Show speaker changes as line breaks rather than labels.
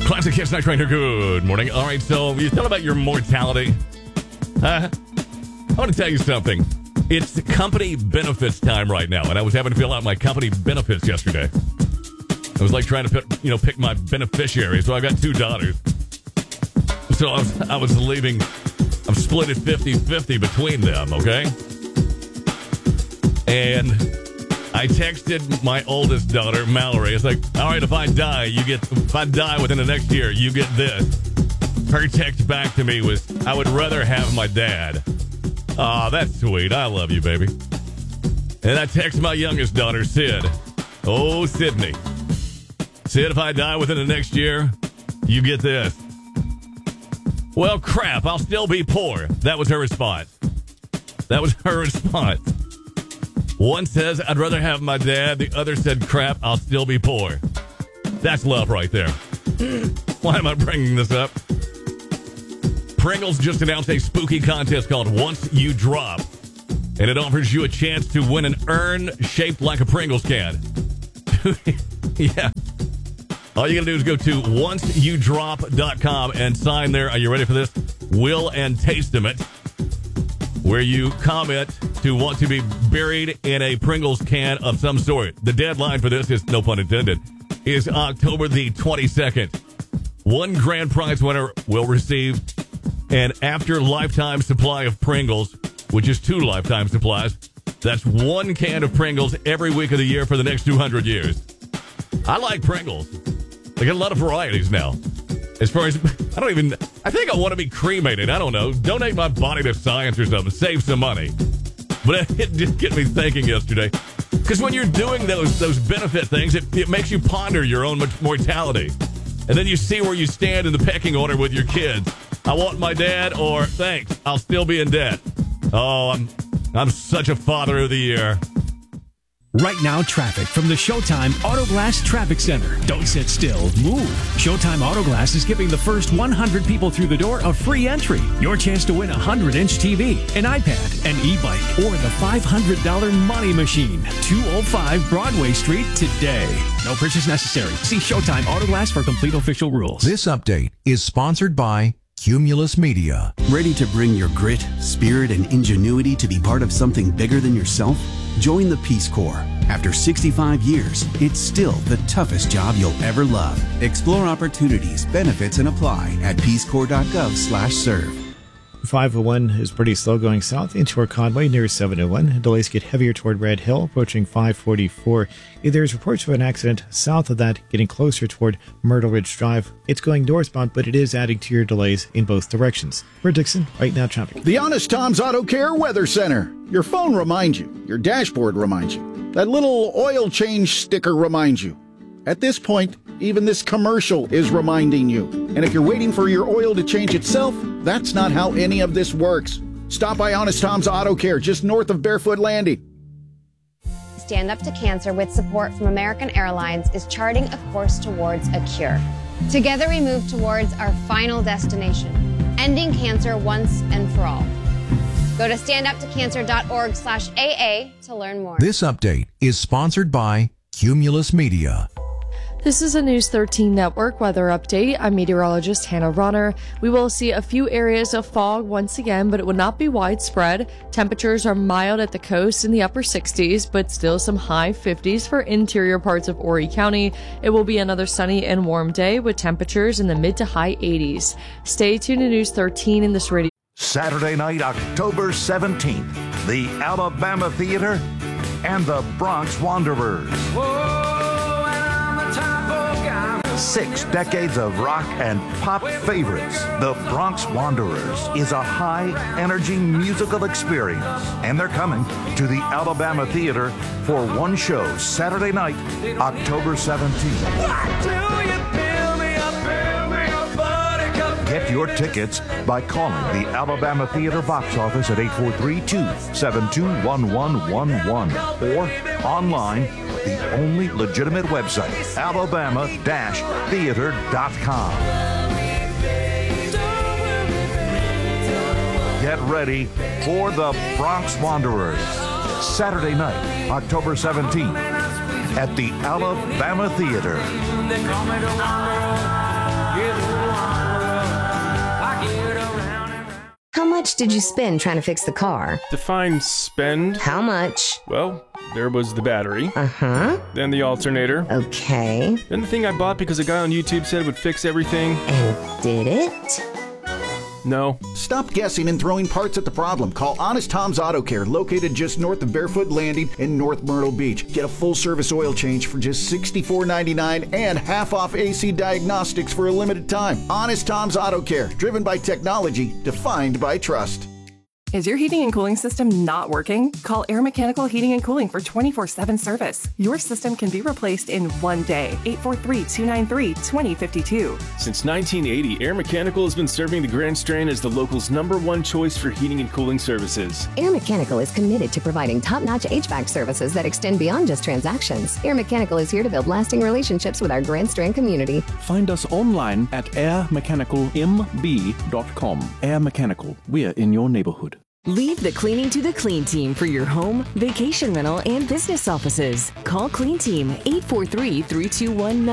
Classic Kiss Night Trainer. Good morning. All right, so you thought about your mortality? I want to tell you something. It's company benefits time right now, and I was having to fill out my company benefits yesterday. I was like trying to pick my beneficiary. So I've got 2 daughters. So I was leaving. I'm split at 50-50 between them, okay? And I texted my oldest daughter, Mallory. It's like, all right, if I die within the next year, you get this. Her text back to me was, I would rather have my dad. Aw, that's sweet. I love you, baby. And I text my youngest daughter, Sid. Oh, Sydney. Sid, if I die within the next year, you get this. Well, crap, I'll still be poor. That was her response. One says, I'd rather have my dad. The other said, crap, I'll still be poor. That's love right there. Why am I bringing this up? Pringles just announced a spooky contest called Once You Drop. And it offers you a chance to win an urn shaped like a Pringles can. Yeah. All you got to do is go to onceyoudrop.com and sign there. Are you ready for this? Will and Taste-Em-It, where you comment to want to be buried in a Pringles can of some sort. The deadline for this is, no pun intended, is October the 22nd. One grand prize winner will receive an after lifetime supply of Pringles, which is 2 lifetime supplies. That's 1 can of Pringles every week of the year for the next 200 years. I like Pringles. They got a lot of varieties now. As far as, I think I want to be cremated. I don't know. Donate my body to science or something. Save some money. But it did get me thinking yesterday. Because when you're doing those benefit things, it makes you ponder your own mortality. And then you see where you stand in the pecking order with your kids. I want my dad, or thanks, I'll still be in debt. Oh, I'm such a father of the year.
Right now, traffic from the Showtime Autoglass Traffic Center. Don't sit still, move. Showtime Autoglass is giving the first 100 people through the door a free entry. Your chance to win a 100-inch TV, an iPad, an e-bike, or the $500 money machine. 205 Broadway Street today. No purchase necessary. See Showtime Autoglass for complete official rules.
This update is sponsored by Cumulus Media.
Ready to bring your grit, spirit, and ingenuity to be part of something bigger than yourself? Join the Peace Corps. After 65 years, it's still the toughest job you'll ever love. Explore opportunities, benefits, and apply at peacecorps.gov/serve.
501 is pretty slow going south into Conway near 701. Delays get heavier toward Red Hill, approaching 544. There's reports of an accident south of that, getting closer toward Myrtle Ridge Drive. It's going northbound, but it is adding to your delays in both directions. We're Dixon, right now traffic.
The Honest Tom's Auto Care Weather Center. Your phone reminds you. Your dashboard reminds you. That little oil change sticker reminds you. At this point, even this commercial is reminding you. And if you're waiting for your oil to change itself, that's not how any of this works. Stop by Honest Tom's Auto Care, just north of Barefoot Landing.
Stand Up to Cancer, with support from American Airlines, is charting a course towards a cure. Together we move towards our final destination, ending cancer once and for all. Go to standuptocancer.org/AA to learn more.
This update is sponsored by Cumulus Media.
This is a News 13 Network weather update. I'm meteorologist Hannah Ronner. We will see a few areas of fog once again, but it will not be widespread. Temperatures are mild at the coast in the upper 60s, but still some high 50s for interior parts of Horry County. It will be another sunny and warm day with temperatures in the mid to high 80s. Stay tuned to News 13 in this radio.
Saturday night, October 17th, the Alabama Theater and the Bronx Wanderers. Whoa, 6 decades of rock and pop favorites. The Bronx Wanderers is a high-energy musical experience, and they're coming to the Alabama Theater for one show Saturday night, October 17th. Get your tickets by calling the Alabama Theater box office at 843-272-1111 or online, the only legitimate website, alabama-theater.com. Get ready for the Bronx Wanderers, Saturday night, October 17th, at the Alabama Theater.
How much did you spend trying to fix the car?
Define spend.
How much?
Well, there was the battery.
Uh-huh.
Then the alternator.
Okay.
Then the thing I bought because a guy on YouTube said it would fix everything.
And did it?
No.
Stop guessing and throwing parts at the problem. Call Honest Tom's Auto Care, located just north of Barefoot Landing in North Myrtle Beach. Get a full-service oil change for just $64.99 and half off AC diagnostics for a limited time. Honest Tom's Auto Care, driven by technology, defined by trust.
Is your heating and cooling system not working? Call Air Mechanical Heating and Cooling for 24/7 service. Your system can be replaced in one day. 843-293-2052.
Since 1980, Air Mechanical has been serving the Grand Strand as the local's #1 choice for heating and cooling services.
Air Mechanical is committed to providing top-notch HVAC services that extend beyond just transactions. Air Mechanical is here to build lasting relationships with our Grand Strand community.
Find us online at airmechanicalmb.com. Air Mechanical, we're in your neighborhood.
Leave the cleaning to the Clean Team for your home, vacation rental, and business offices. Call Clean Team 843-321